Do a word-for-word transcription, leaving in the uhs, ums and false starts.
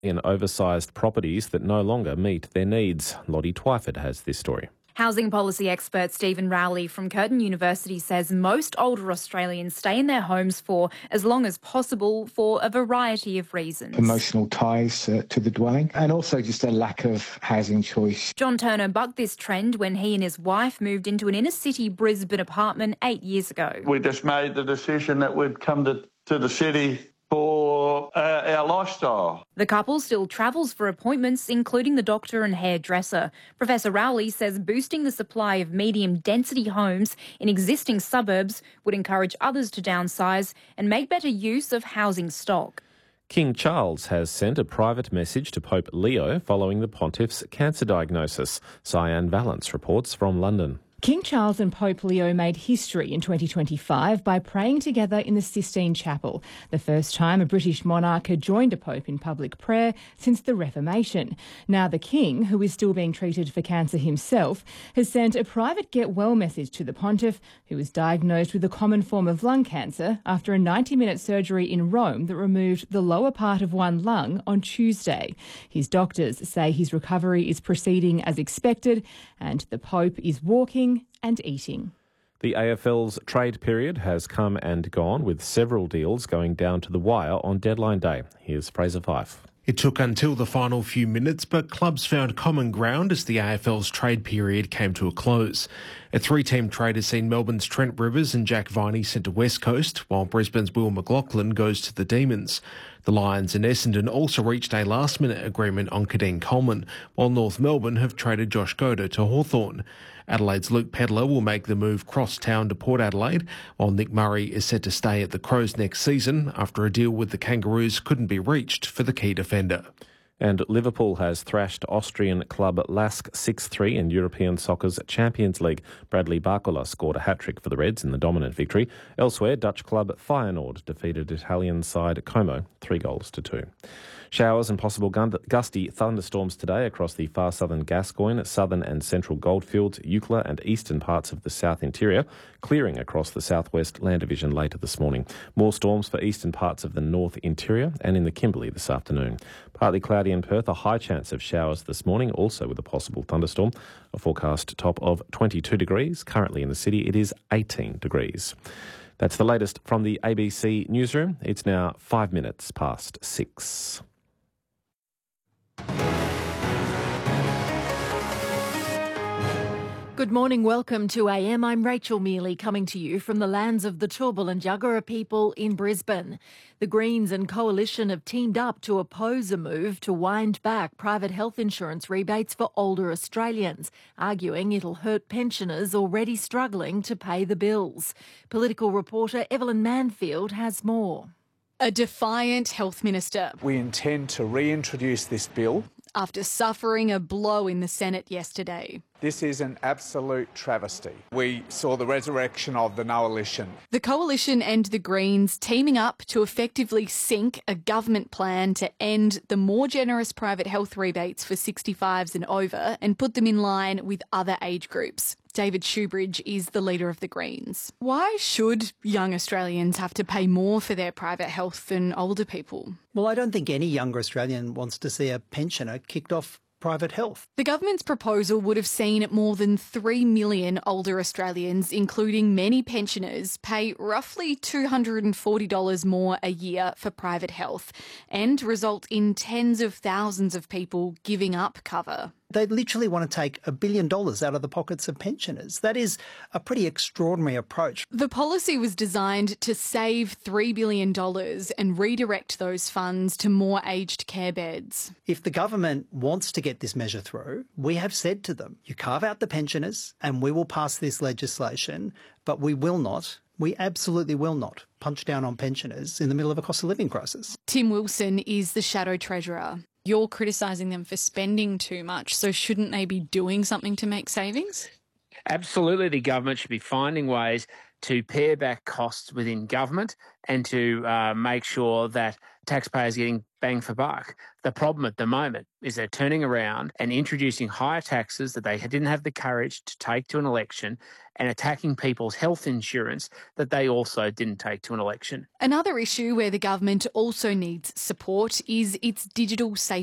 in oversized properties that no longer meet their needs. Lottie Twyford has this story. Housing policy expert Stephen Rowley from Curtin University says most older Australians stay in their homes for as long as possible for a variety of reasons. Emotional ties uh, to the dwelling and also just a lack of housing choice. John Turner bucked this trend when he and his wife moved into an inner-city Brisbane apartment eight years ago. We just made the decision that we'd come to, to the city for uh, our lifestyle. The couple still travels for appointments, including the doctor and hairdresser. Professor Rowley says boosting the supply of medium-density homes in existing suburbs would encourage others to downsize and make better use of housing stock. King Charles has sent a private message to Pope Leo following the pontiff's cancer diagnosis. Cyan Valance reports from London. King Charles and Pope Leo made history in twenty twenty-five by praying together in the Sistine Chapel, the first time a British monarch had joined a pope in public prayer since the Reformation. Now the King, who is still being treated for cancer himself, has sent a private get-well message to the pontiff, who was diagnosed with a common form of lung cancer after a ninety-minute surgery in Rome that removed the lower part of one lung on Tuesday. His doctors say his recovery is proceeding as expected and the Pope is walking and eating. The A F L's trade period has come and gone, with several deals going down to the wire on deadline day. Here's Fraser Fife. It took until the final few minutes, but clubs found common ground as the A F L's trade period came to a close. A three-team trade has seen Melbourne's Trent Rivers and Jack Viney sent to West Coast, while Brisbane's Will McLaughlin goes to the Demons. The Lions and Essendon also reached a last-minute agreement on Kadeen Coleman, while North Melbourne have traded Josh Goda to Hawthorn. Adelaide's Luke Pedler will make the move cross-town to Port Adelaide, while Nick Murray is set to stay at the Crows next season after a deal with the Kangaroos couldn't be reached for the key defender. And Liverpool has thrashed Austrian club Lask six three in European Soccer's Champions League. Bradley Barcola scored a hat-trick for the Reds in the dominant victory. Elsewhere, Dutch club Feyenoord defeated Italian side Como three goals to two. Showers and possible gusty thunderstorms today across the far southern Gascoyne, southern and central Goldfields, Eucla and eastern parts of the south interior, clearing across the southwest Land Division later this morning. More storms for eastern parts of the north interior and in the Kimberley this afternoon. Partly cloudy in Perth, a high chance of showers this morning, also with a possible thunderstorm. A forecast top of twenty-two degrees. Currently in the city it is eighteen degrees. That's the latest from the A B C newsroom. It's now five minutes past six. Good morning, welcome to A M. I'm Rachel Mealy, coming to you from the lands of the Turrbal and Jagera people in Brisbane. The Greens and Coalition have teamed up to oppose a move to wind back private health insurance rebates for older Australians, arguing it'll hurt pensioners already struggling to pay the bills. Political reporter Evelyn Manfield has more. A defiant health minister. We intend to reintroduce this bill after suffering a blow in the Senate yesterday. This is an absolute travesty. We saw the resurrection of the Coalition. The Coalition and the Greens teaming up to effectively sink a government plan to end the more generous private health rebates for sixty-fives and over and put them in line with other age groups. David Shoebridge is the leader of the Greens. Why should young Australians have to pay more for their private health than older people? Well, I don't think any younger Australian wants to see a pensioner kicked off private health. The government's proposal would have seen more than three million older Australians, including many pensioners, pay roughly two hundred forty dollars more a year for private health and result in tens of thousands of people giving up cover. They literally want to take a billion dollars out of the pockets of pensioners. That is a pretty extraordinary approach. The policy was designed to save three billion dollars and redirect those funds to more aged care beds. If the government wants to get this measure through, we have said to them, you carve out the pensioners and we will pass this legislation, but we will not, we absolutely will not punch down on pensioners in the middle of a cost of living crisis. Tim Wilson is the Shadow Treasurer. You're criticising them for spending too much, so shouldn't they be doing something to make savings? Absolutely, the government should be finding ways to pare back costs within government and to uh, make sure that taxpayers are getting bang for buck. The problem at the moment is they're turning around and introducing higher taxes that they didn't have the courage to take to an election and attacking people's health insurance that they also didn't take to an election. Another issue where the government also needs support is its digital safety